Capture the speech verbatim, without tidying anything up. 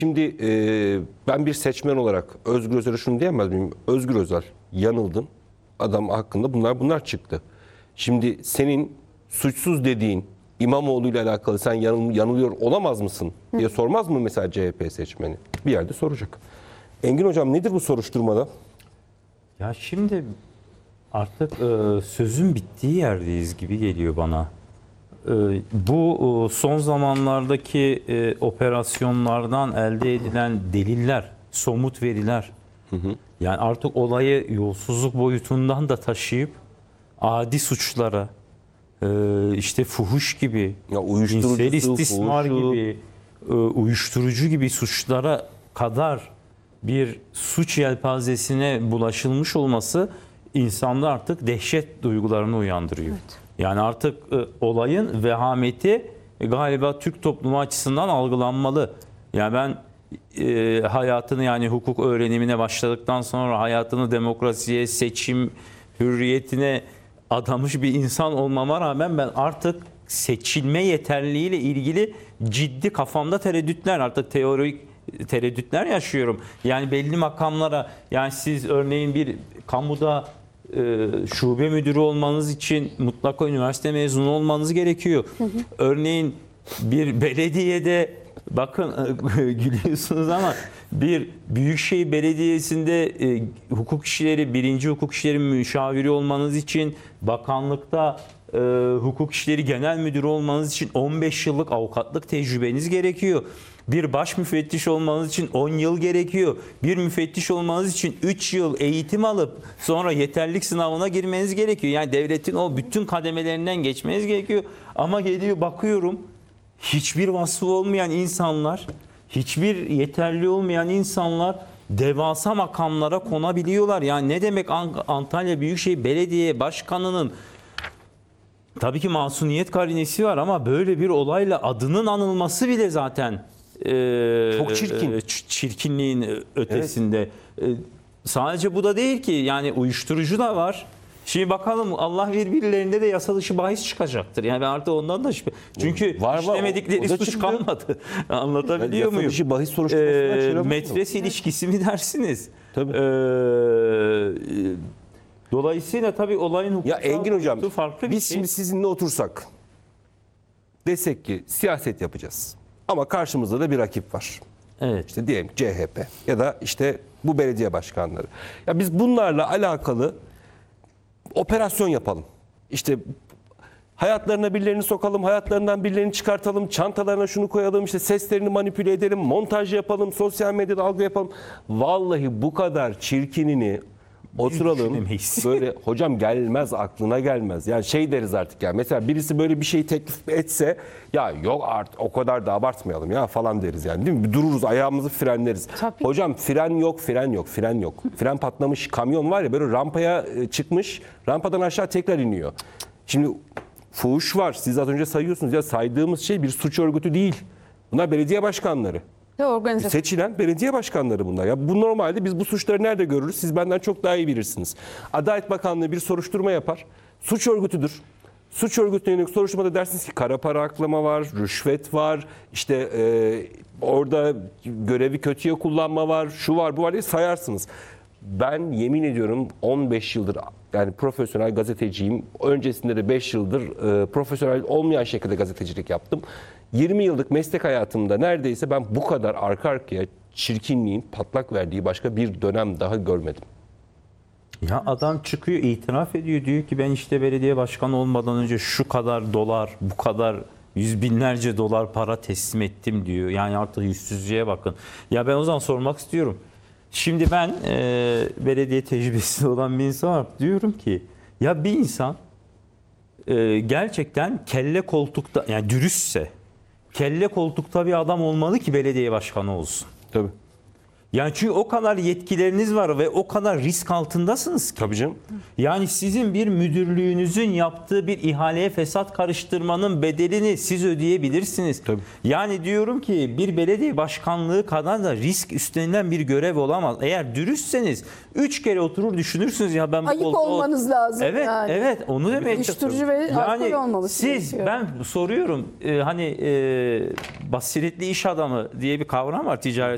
Şimdi e, ben bir seçmen olarak Özgür Özel'e şunu diyemez miyim? Özgür Özel yanıldın. Adam hakkında bunlar bunlar çıktı. Şimdi senin suçsuz dediğin İmamoğlu ile alakalı sen yanıl, yanılıyor olamaz mısın diye sormaz mı mesela C H P seçmeni? Bir yerde soracak. Engin Hocam nedir bu soruşturmada? Ya şimdi artık e, sözün bittiği yerdeyiz gibi geliyor bana. E, bu e, son zamanlardaki e, operasyonlardan elde edilen deliller, somut veriler. Hı hı. Yani artık olayı yolsuzluk boyutundan da taşıyıp adi suçlara, e, işte fuhuş gibi, Ya cinsel istismar fuhuşu. gibi, e, uyuşturucu gibi suçlara kadar bir suç yelpazesine bulaşılmış olması insanda artık dehşet duygularını uyandırıyor. Evet. Yani artık e, olayın vehameti e, galiba Türk toplumu açısından algılanmalı. Yani ben e, hayatını yani hukuk öğrenimine başladıktan sonra hayatını demokrasiye, seçim hürriyetine adamış bir insan olmama rağmen ben artık seçilme yeterliliğiyle ilgili ciddi kafamda tereddütler, artık teorik tereddütler yaşıyorum. Yani belli makamlara, yani siz örneğin bir kamuda e, şube müdürü olmanız için mutlaka üniversite mezunu olmanız gerekiyor. Hı hı. Örneğin bir belediyede, bakın gülüyorsunuz ama bir büyükşehir belediyesinde e, hukuk işleri, birinci hukuk işleri müşaviri olmanız için, bakanlıkta e, hukuk işleri genel müdürü olmanız için on beş yıllık avukatlık tecrübeniz gerekiyor. Bir baş müfettiş olmanız için on yıl gerekiyor. Bir müfettiş olmanız için üç yıl eğitim alıp sonra yeterlilik sınavına girmeniz gerekiyor. Yani devletin o bütün kademelerinden geçmeniz gerekiyor. Ama geliyor bakıyorum, hiçbir vasfı olmayan insanlar, hiçbir yeterli olmayan insanlar devasa makamlara konabiliyorlar. Yani ne demek Antalya Büyükşehir Belediye Başkanı'nın tabii ki masumiyet karinesi var ama böyle bir olayla adının anılması bile zaten e, çok çirkin. E, çirkinliğin ötesinde. Evet. E, sadece bu da değil ki, yani uyuşturucu da var. Şimdi bakalım, Allah birbirlerinde de yasa dışı bahis çıkacaktır. Yani ben artık ondan da şüphe. Çünkü var, işlemedikleri var, suç kalmadı. Anlatabiliyor yani muyum? Dışı bahis soruşturmasına e, metres ilişkisi mi dersiniz? Tabii. E, dolayısıyla tabii olayın hukuksal ya Engin Hocam, farklı bir biz şey. şimdi sizinle otursak desek ki siyaset yapacağız ama karşımızda da bir rakip var. Evet. İşte diyelim C H P ya da işte bu belediye başkanları. Ya biz bunlarla alakalı operasyon yapalım. İşte hayatlarına birilerini sokalım, hayatlarından birilerini çıkartalım, çantalarına şunu koyalım, işte seslerini manipüle edelim, montaj yapalım, sosyal medyada algı yapalım. Vallahi bu kadar çirkinini oturalım böyle, hocam gelmez, aklına gelmez. Yani şey deriz artık ya, mesela birisi böyle bir şey teklif etse ya yok artık o kadar da abartmayalım ya falan deriz yani, değil mi? Bir dururuz, ayağımızı frenleriz. Tabii. Hocam fren yok, fren yok, fren yok. Fren patlamış, kamyon var ya böyle rampaya çıkmış, rampadan aşağı tekrar iniyor. Şimdi fuhuş var, siz az önce sayıyorsunuz ya, saydığımız şey bir suç örgütü değil. Bunlar belediye başkanları. Seçilen belediye başkanları bunlar. Ya bu normalde biz bu suçları nerede görürüz? Siz benden çok daha iyi bilirsiniz. Adalet Bakanlığı bir soruşturma yapar. Suç örgütüdür. Suç örgütüne yönelik soruşturmada dersiniz ki kara para aklama var, rüşvet var, işte e, orada görevi kötüye kullanma var, şu var, bu var diye sayarsınız. Ben yemin ediyorum on beş yıldır yani profesyonel gazeteciyim. Öncesinde de beş yıldır e, profesyonel olmayan şekilde gazetecilik yaptım. yirmi yıllık meslek hayatımda neredeyse ben bu kadar arka arkaya çirkinliğin patlak verdiği başka bir dönem daha görmedim. Ya adam çıkıyor, itiraf ediyor, diyor ki ben işte belediye başkanı olmadan önce şu kadar dolar, bu kadar yüz binlerce dolar para teslim ettim diyor. Yani artık yüzsüzlüğe bakın. Ya ben o zaman sormak istiyorum. Şimdi ben e, belediye tecrübesi olan bir insan var. Diyorum ki ya bir insan e, gerçekten kelle koltukta, yani dürüstse kelle koltukta bir adam olmalı ki belediye başkanı olsun. Tabii. Yani çünkü o kadar yetkileriniz var ve o kadar risk altındasınız ki. Tabii canım. Yani sizin bir müdürlüğünüzün yaptığı bir ihaleye fesat karıştırmanın bedelini siz ödeyebilirsiniz. Tabii. Yani diyorum ki bir belediye başkanlığı kadar da risk üstlenilen bir görev olamaz. Eğer dürüstseniz üç kere oturur düşünürsünüz, ya ben bu ayık olmanız lazım. Evet, yani. evet, onu demeye Uyuşturucu ve yani alkol olmaması siz, gerekiyor. ben soruyorum e, hani e, basiretli iş adamı diye bir kavram var ticaret